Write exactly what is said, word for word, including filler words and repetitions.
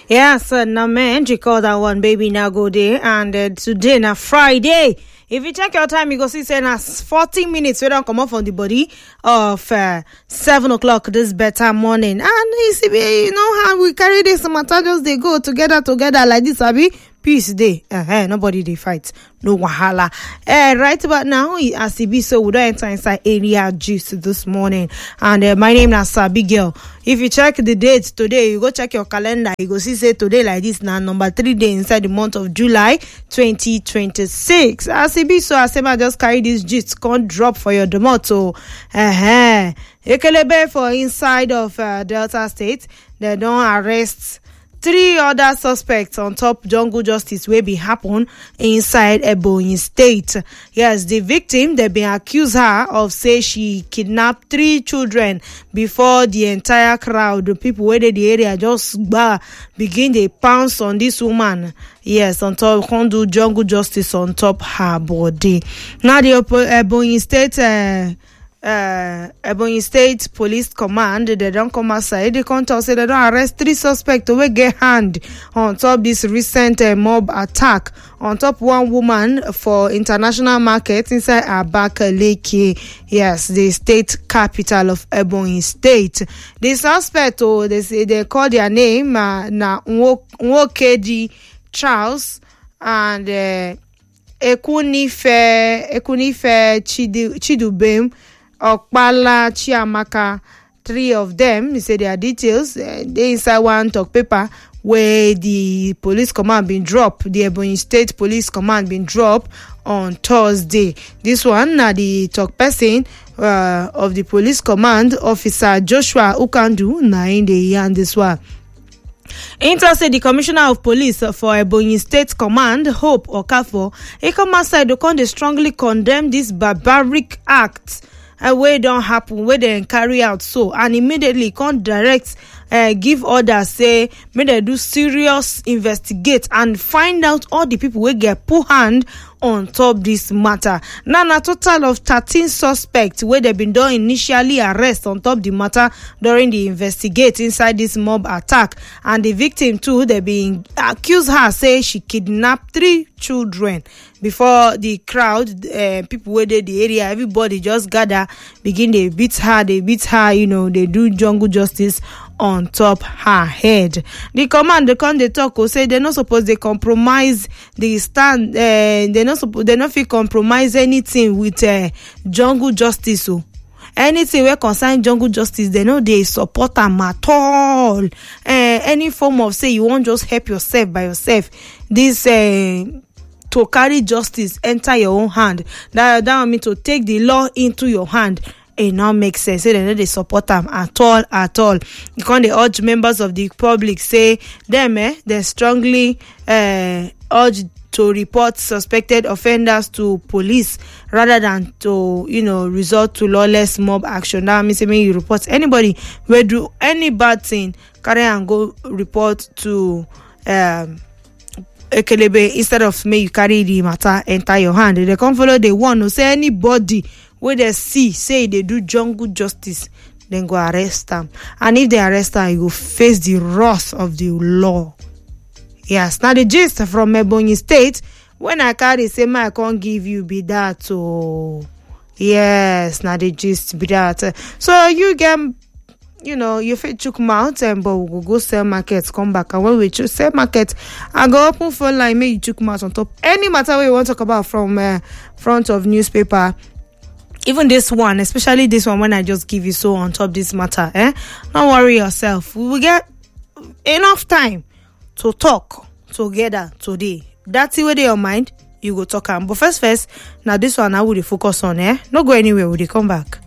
Yes, uh, now man, you call that one baby now go there, and uh, today na Friday. If you check your time, you go see say na forty minutes we don't come off on the body of uh, seven o'clock this better morning. And you see, you know how we carry this matter, just they go together together like this, abi. Peace day. Uh-huh. Nobody they fight. No wahala. Uh, right about now, as it be so, we don't enter inside area juice this morning. And uh, my name is Sabi Girl. If you check the date today, you go check your calendar. You go see say today like this now, number three day inside the month of July twenty twenty-six. As it be so, I say I just carry this juice, can't drop for your demoto. Uh-huh. Ekelebe for inside of uh, Delta State, they don't arrest three other suspects on top jungle justice wey be happen inside Ebonyi State. Yes, the victim, they been accused her of say she kidnapped three children before the entire crowd, the people where the area just bah, begin they pounce on this woman. Yes, on top, can't do jungle justice on top her body. Now the Ebonyi State uh, Uh, Ebonyi State Police Command, they don't come outside. They can't tell say they don't arrest three suspects who get hand on top this recent uh, mob attack on top one woman for international market inside Abakaliki. Yes, the state capital of Ebonyi State. The suspect, oh, they say they call their name uh, na Nwokedi Charles and uh, Ekunife Ekunife Chidu, Chidubem Okpala Chiamaka. Three of them, he said their details. Uh, they inside one talk paper where the police command been dropped. The Ebonyi State Police Command been dropped on Thursday. This one, now the talk person uh, of the police command, Officer Joshua Ukandu, now in the yarn this one. Intel said the commissioner of police for Ebonyi State Command, Hope Okafo, he come outside to come, they strongly condemn this barbaric act uh, where don't happen, where they carry out so, and immediately come direct, uh, give orders, say, may they do serious investigate and find out all the people who get put hand on top this matter. Now, a total of thirteen suspects where they've been done initially arrest on top the matter during the investigate inside this mob attack. And the victim too, they been accused her, say she kidnapped three children before the crowd, uh, people where they the area, everybody just gather, begin they beat her, they beat her, you know, they do jungle justice on top her head. The command, the con they talk, will say they're not supposed to compromise the stand, uh, they're not supposed, they're not feel compromise anything with uh, jungle justice. So anything where concern jungle justice, they know they support them at all. Uh, any form of say you won't just help yourself by yourself. This uh, to carry justice enter your own hand. That that mean to take the law into your hand. It now makes sense. Say they know they support them at all, at all. You can't they urge members of the public say them, eh? They strongly uh, urge to report suspected offenders to police rather than to, you know, resort to lawless mob action. That means when you report anybody will do any bad thing, carry and go report to um Ekelebe instead of me you carry the matter enter your hand. They can't follow the one who say anybody where they see say they do jungle justice, then go arrest them. And if they arrest them, you go face the wrath of the law. Yes, now the gist from Ebonyi State, when I carry say I can't give you be that. So yes, now the gist be that. So you get, you know, you fit chook mouth and but we go go sell markets, come back. And when we choose sell market, I go open phone line, make you chook mouth on top. Any matter we want to talk about from uh, front of newspaper. Even this one, especially this one, when I just give you so on top this matter, eh? Don't worry yourself. We will get enough time to talk together today. That's the way they your mind, you go talk. But first, first, now this one I will focus on, eh? Not go anywhere, will they come back?